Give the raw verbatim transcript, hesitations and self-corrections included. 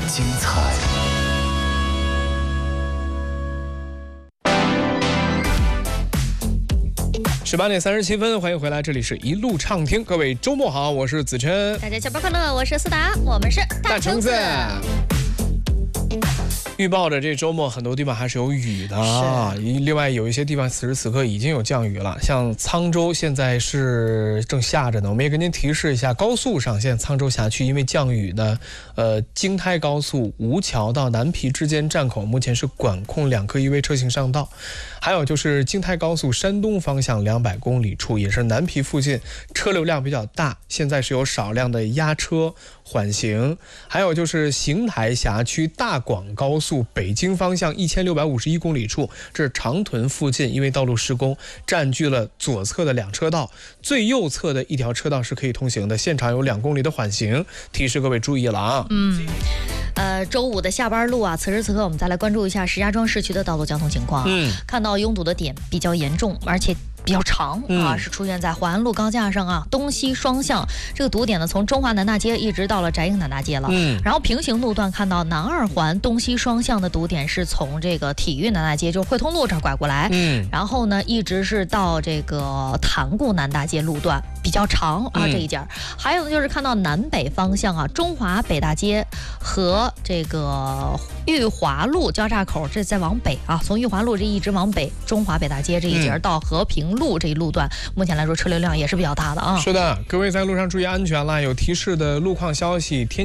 精彩。十八点三十七分，欢迎回来，这里是一路畅听，各位周末好，我是子琛， 大家下班快乐，我是思达，我们是大橙子。预报着这周末很多地方还是有雨的啊，另外有一些地方此时此刻已经有降雨了，像沧州现在是正下着呢。我们也跟您提示一下，高速上现在沧州辖区因为降雨呢，呃，京台高速吴桥到南皮之间站口目前是管控两颗一位车行上道，还有就是京台高速山东方向两百公里处也是南皮附近车流量比较大，现在是有少量的压车缓行，还有就是邢台辖区大广高速北京方向一千六百五十一公里处，这是长屯附近因为道路施工占据了左侧的两车道，最右侧的一条车道是可以通行的，现场有两公里的缓行，提示各位注意了啊。 嗯，呃，周五的下班路啊，此时此刻我们再来关注一下石家庄市区的道路交通情况。嗯，看到拥堵的点比较严重，而且比较长啊，是出现在淮安路高架上啊，东西双向这个堵点呢，从中华南大街一直到了翟应南大街了。嗯，然后平行路段看到南二环东西双向的堵点是从这个体育南大街，就是汇通路这儿拐过来。嗯，然后呢，一直是到这个潭固南大街路段比较长啊，这一截。还有呢，就是看到南北方向啊，中华北大街和这个裕华路交叉口，这再往北啊，从裕华路这一直往北，中华北大街这一截到和平路这一路段，目前来说车流量也是比较大的啊。 是的，各位在路上注意安全啦！有提示的路况消息，天